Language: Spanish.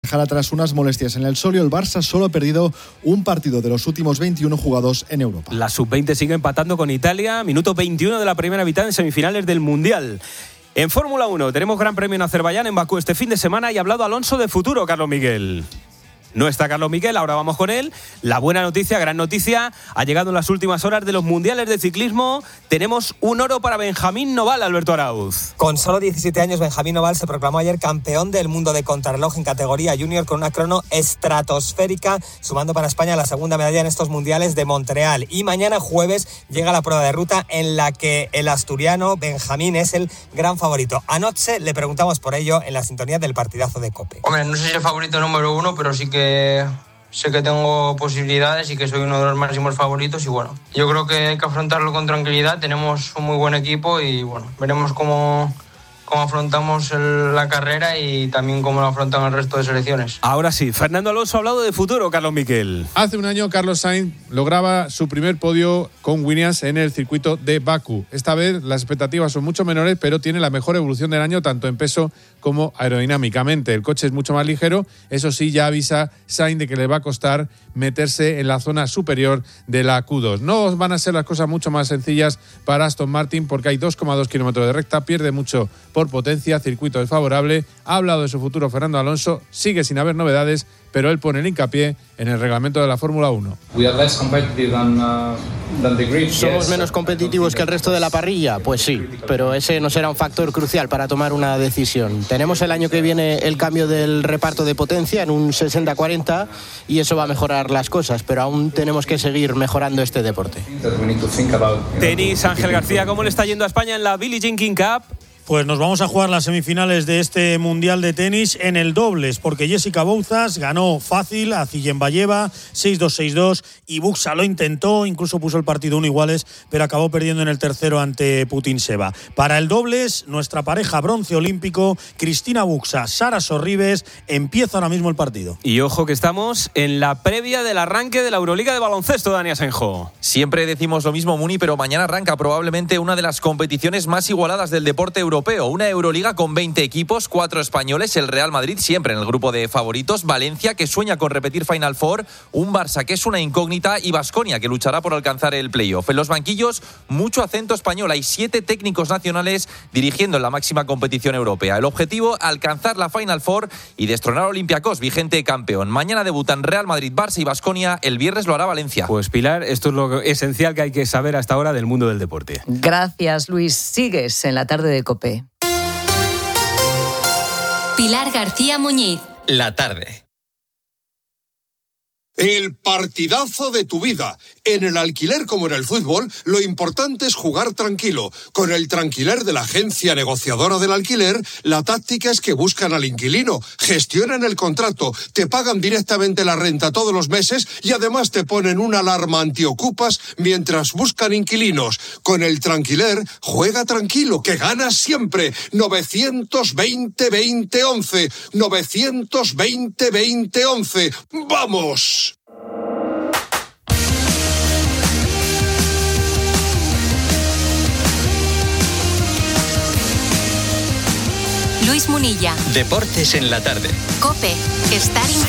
dejar atrás unas molestias en el solio, el Barça solo ha perdido un partido de los últimos 21 jugados en Europa. La sub-20 sigue empatando con Italia, minuto 21 de la primera mitad en semifinales del Mundial. En Fórmula 1 tenemos Gran Premio en Azerbaiyán, en Bakú este fin de semana, y ha hablado Alonso de futuro, Carlos Miguel. No está Carlos Miguel, ahora vamos con él. La buena noticia, gran noticia, ha llegado en las últimas horas de los mundiales de ciclismo. Tenemos un oro para Benjamín Noval, Alberto Arauz. Con solo 17 años, Benjamín Noval se proclamó ayer campeón del mundo de contrarreloj en categoría junior con una crono estratosférica, sumando para España la segunda medalla en estos mundiales de Montreal. Y mañana jueves llega la prueba de ruta en la que el asturiano Benjamín es el gran favorito. Anoche le preguntamos por ello en la sintonía del partidazo de COPE. Hombre, no sé si el favorito número uno, pero sí que sé que tengo posibilidades y que soy uno de los máximos favoritos y bueno, yo creo que hay que afrontarlo con tranquilidad. Tenemos un muy buen equipo y bueno, veremos cómo afrontamos la carrera y también cómo lo afrontan el resto de selecciones. Ahora sí, Fernando Alonso ha hablado de futuro, Carlos Miquel. Hace un año Carlos Sainz lograba su primer podio con Williams en el circuito de Bakú. Esta vez las expectativas son mucho menores, pero tiene la mejor evolución del año tanto en peso como aerodinámicamente. El coche es mucho más ligero, eso sí, ya avisa Sainz de que le va a costar meterse en la zona superior de la Q2. No van a ser las cosas mucho más sencillas para Aston Martin porque hay 2,2 kilómetros de recta, pierde mucho por potencia, circuito desfavorable. Ha hablado de su futuro Fernando Alonso, sigue sin haber novedades, pero él pone el hincapié en el reglamento de la Fórmula 1. ¿Somos menos competitivos que el resto de la parrilla? Pues sí, pero ese no será un factor crucial para tomar una decisión. Tenemos el año que viene el cambio del reparto de potencia en un 60-40 y eso va a mejorar las cosas, pero aún tenemos que seguir mejorando este deporte. Tenis, Ángel García, ¿cómo le está yendo a España en la Billie Jean King Cup? Pues nos vamos a jugar las semifinales de este Mundial de Tenis en el dobles, porque Jessica Bouzas ganó fácil a Zillenbayeva 6-2, 6-2, y Buxa lo intentó, incluso puso el partido 1 iguales, pero acabó perdiendo en el tercero ante Putintseva. Para el dobles, nuestra pareja bronce olímpico, Cristina Buxa, Sara Sorribes, empieza ahora mismo el partido. Y ojo que estamos en la previa del arranque de la Euroliga de baloncesto, Dani Asenjo. Siempre decimos lo mismo, Muni, pero mañana arranca probablemente una de las competiciones más igualadas del deporte europeo. Una Euroliga con 20 equipos, 4 españoles, el Real Madrid siempre en el grupo de favoritos, Valencia que sueña con repetir Final Four, un Barça que es una incógnita y Baskonia que luchará por alcanzar el playoff. En los banquillos, mucho acento español, hay 7 técnicos nacionales dirigiendo en la máxima competición europea. El objetivo, alcanzar la Final Four y destronar a Olympiacos, vigente campeón. Mañana debutan Real Madrid, Barça y Baskonia, el viernes lo hará Valencia. Pues Pilar, esto es lo esencial que hay que saber hasta ahora del mundo del deporte. Gracias, Luis. Sigues en la tarde de COPE. Pilar García Muñiz. La tarde. El partidazo de tu vida. En el alquiler como en el fútbol, lo importante es jugar tranquilo. Con el Tranquiler de la agencia negociadora del alquiler, la táctica es que buscan al inquilino, gestionan el contrato, te pagan directamente la renta todos los meses y además te ponen una alarma antiocupas mientras buscan inquilinos. Con el Tranquiler, juega tranquilo, que ganas siempre. 920-2011. 920-2011. ¡Vamos! Luis Munilla. Deportes en la tarde. COPE. Estar informado.